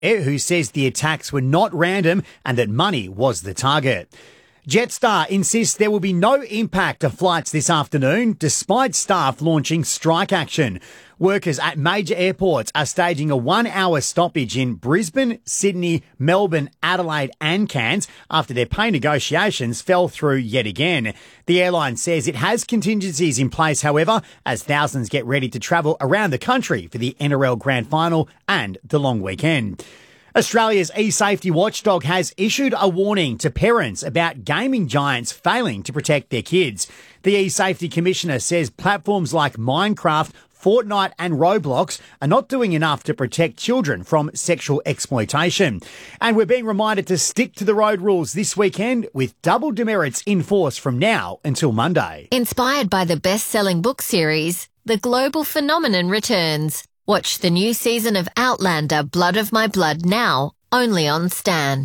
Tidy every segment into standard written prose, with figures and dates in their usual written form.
who says the attacks were not random and that money was the target. Jetstar insists there will be no impact of flights this afternoon, despite staff launching strike action. Workers at major airports are staging a 1-hour stoppage in Brisbane, Sydney, Melbourne, Adelaide and Cairns after their pay negotiations fell through yet again. The airline says it has contingencies in place, however, as thousands get ready to travel around the country for the NRL Grand Final and the long weekend. Australia's e-safety watchdog has issued a warning to parents about gaming giants failing to protect their kids. The e-safety commissioner says platforms like Minecraft, Fortnite and Roblox are not doing enough to protect children from sexual exploitation. And we're being reminded to stick to the road rules this weekend with double demerits in force from now until Monday. Inspired by the best-selling book series, The Global Phenomenon returns. Watch the new season of Outlander, Blood of My Blood now, only on Stan.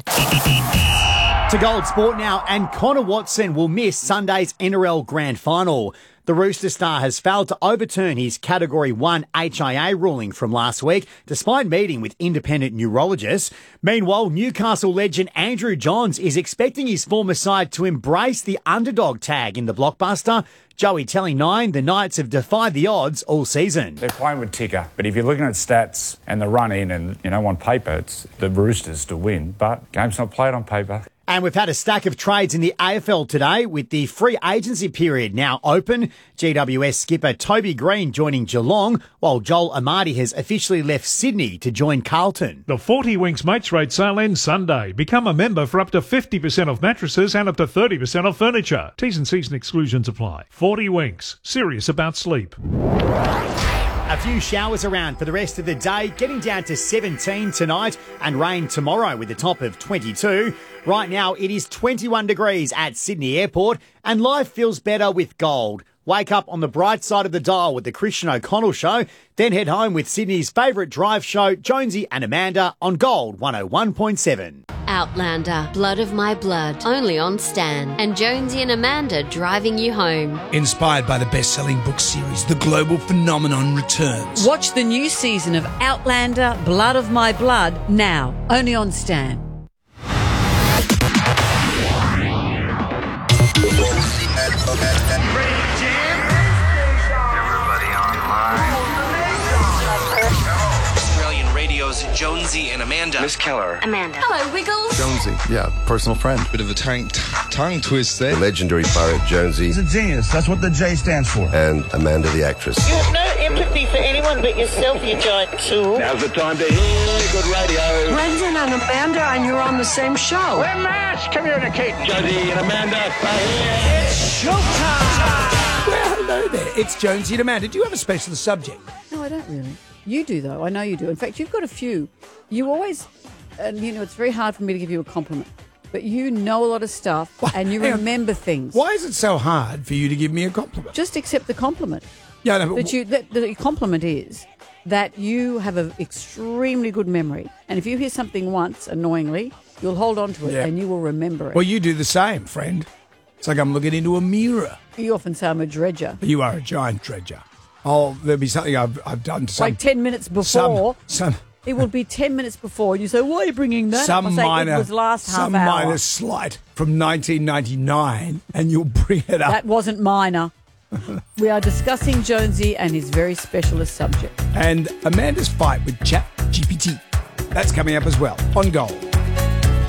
To Gold Sport now, and Connor Watson will miss Sunday's NRL Grand Final. The Rooster Star has failed to overturn his Category 1 HIA ruling from last week, despite meeting with independent neurologists. Meanwhile, Newcastle legend Andrew Johns is expecting his former side to embrace the underdog tag in the blockbuster. Joey telling Nine the Knights have defied the odds all season. They're playing with ticker, but if you're looking at stats and the run in and, on paper, it's the Roosters to win, but game's not played on paper. And we've had a stack of trades in the AFL today with the free agency period now open. GWS skipper Toby Green joining Geelong, while Joel Amadi has officially left Sydney to join Carlton. The 40 Winks Mates Rate sale ends Sunday. Become a member for up to 50% off mattresses and up to 30% off furniture. T's and C's and exclusions apply. 40 Winks. Serious about sleep. A few showers around for the rest of the day, getting down to 17 tonight and rain tomorrow with a top of 22. Right now it is 21 degrees at Sydney Airport and life feels better with gold. Wake up on the bright side of the dial with the Christian O'Connell Show, then head home with Sydney's favourite drive show, Jonesy and Amanda, on Gold 101.7. Outlander, Blood of My Blood, only on Stan. And Jonesy and Amanda driving you home. Inspired by the best-selling book series, The Global Phenomenon returns. Watch the new season of Outlander, Blood of My Blood now, only on Stan. Australian Radio's Jonesy and Amanda. Miss Keller. Amanda. Hello, Wiggles. Jonesy, yeah, personal friend. Bit of a tongue twist there. The legendary poet Jonesy. He's a genius. That's what the J stands for. And Amanda the actress. You have no empathy for anyone but yourself, you giant tool. Now's the time to hear good radio. Brendan and Amanda, and you're on the same show. We're mass communicating. Jonesy and Amanda are here. It's showtime! Well, hello there. It's Jonesy and Amanda. Do you have a special subject? No, I don't really. You do, though. I know you do. In fact, you've got a few. You always, and it's very hard for me to give you a compliment, but you know a lot of stuff and you remember things. Why is it so hard for you to give me a compliment? Just accept the compliment. Yeah, no, but the compliment is that you have an extremely good memory. And if you hear something once, annoyingly, you'll hold on to it and you will remember it. Well, you do the same, friend. It's like I'm looking into a mirror. You often say I'm a dredger. You are a giant dredger. Oh, there'll be something I've done. Like 10 minutes before. It will be 10 minutes before, and you say, why are you bringing that up? It was last half hour. Some minor slight from 1999, and you'll bring it up. That wasn't minor. We are discussing Jonesy and his very specialist subject. And Amanda's fight with ChatGPT. That's coming up as well on Gold.